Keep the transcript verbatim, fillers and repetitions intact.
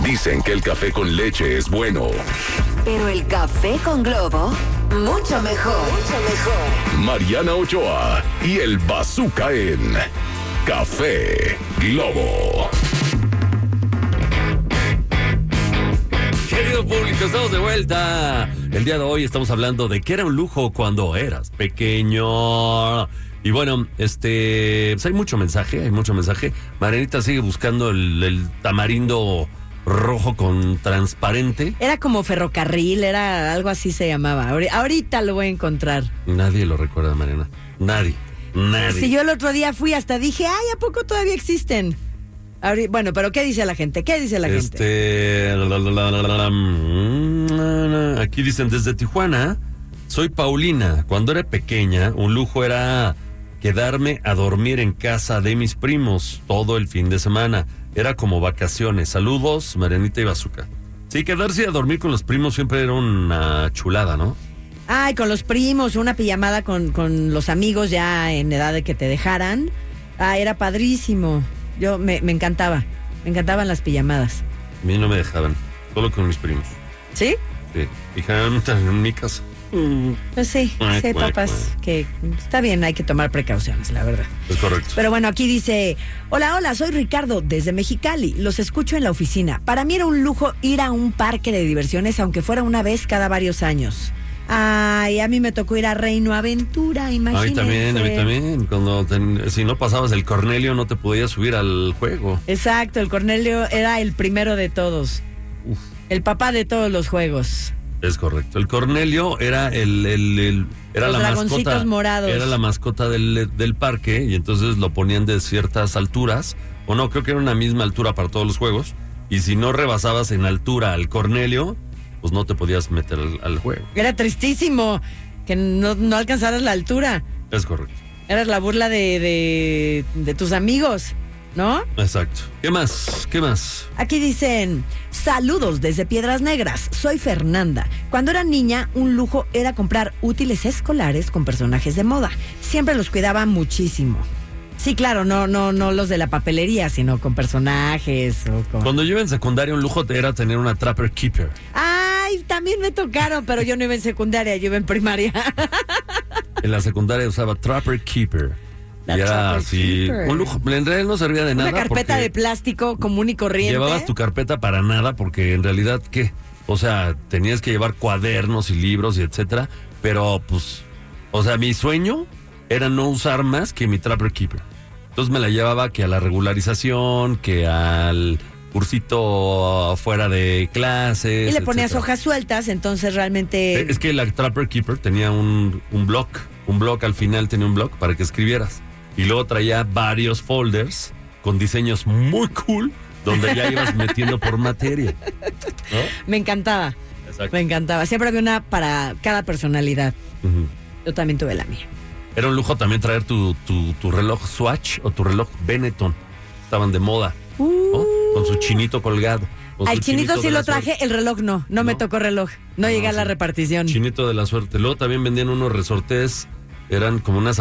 Dicen que el café con leche es bueno. Pero el café con Globo, mucho mejor. Mucho mejor. Mariana Ochoa y el Bazooka en Café Globo. Querido público, estamos de vuelta. El día de hoy estamos hablando de qué era un lujo cuando eras pequeño. Y bueno, este, pues hay mucho mensaje, hay mucho mensaje. Marianita sigue buscando el, el tamarindo rojo con transparente. Era como ferrocarril, era algo así se llamaba. Ahorita lo voy a encontrar. Nadie lo recuerda, Mariana. Nadie, nadie. Si yo el otro día fui, hasta dije, ay, ¿a poco todavía existen? Ahorita, bueno, pero ¿qué dice la gente? ¿Qué dice la este, gente? La, la, la, la, la, aquí dicen, desde Tijuana, soy Paulina. Cuando era pequeña, un lujo era quedarme a dormir en casa de mis primos todo el fin de semana. Era como vacaciones. Saludos, Marianita y Bazooka. Sí, quedarse a dormir con los primos siempre era una chulada, ¿no? Ay, con los primos, una pijamada con, con los amigos ya en edad de que te dejaran. Ah, era padrísimo. Yo me, me encantaba. Me encantaban las pijamadas. A mí no me dejaban, solo con mis primos. ¿Sí? Sí, y generalmente en mi casa. Pues sí, sí, papás, que está bien, hay que tomar precauciones, la verdad. Es correcto. Pero bueno, aquí dice, hola, hola, soy Ricardo desde Mexicali, los escucho en la oficina. Para mí era un lujo ir a un parque de diversiones, aunque fuera una vez cada varios años. Ay, a mí me tocó ir a Reino Aventura, imagínense. A mí también, a mí también. Cuando ten, si no pasabas el Cornelio no te podías subir al juego. Exacto, el Cornelio era el primero de todos. Uf. El papá de todos los juegos. Es correcto. El Cornelio era el, el, el era los la dragoncitos mascota. Morados. Era la mascota del, del parque y entonces lo ponían de ciertas alturas. O no, creo que era una misma altura para todos los juegos. Y si no rebasabas en altura al Cornelio, pues no te podías meter al, al juego. Era tristísimo que no, no alcanzaras la altura. Es correcto. Eras la burla de, de, de tus amigos, ¿no? Exacto. ¿Qué más? ¿Qué más? Aquí dicen, saludos desde Piedras Negras, soy Fernanda. Cuando era niña, un lujo era comprar útiles escolares con personajes de moda. Siempre los cuidaba muchísimo. Sí, claro, no, no, no los de la papelería, sino con personajes o con... Cuando yo iba en secundaria, un lujo era tener una Trapper Keeper. Ay, también me tocaron, pero yo no iba en secundaria, yo iba en primaria. En la secundaria usaba Trapper Keeper. La y era así, Keeper. Un lujo. En realidad no servía de nada. Una carpeta de plástico común y corriente. Llevabas tu carpeta para nada, porque en realidad, ¿qué? O sea, tenías que llevar cuadernos y libros y etcétera. Pero, pues, o sea, mi sueño era no usar más que mi Trapper Keeper. Entonces me la llevaba que a la regularización, que al cursito fuera de clases. Y le ponías etcétera. hojas sueltas, entonces realmente... Es que la Trapper Keeper tenía un, un block, un block al final tenía un block para que escribieras. Y luego traía varios folders con diseños muy cool, donde ya ibas metiendo por materia, ¿no? Me encantaba. Exacto. Me encantaba. Siempre había una para cada personalidad. Uh-huh. Yo también tuve la mía. Era un lujo también traer tu, tu, tu reloj Swatch o tu reloj Benetton. Estaban de moda, ¿no? Uh. Con su chinito colgado. Al chinito, chinito sí lo traje, suerte. El reloj no, no, no me tocó reloj. No, no llegué sí. a la repartición. Chinito de la suerte. Luego también vendían unos resortes, eran como unas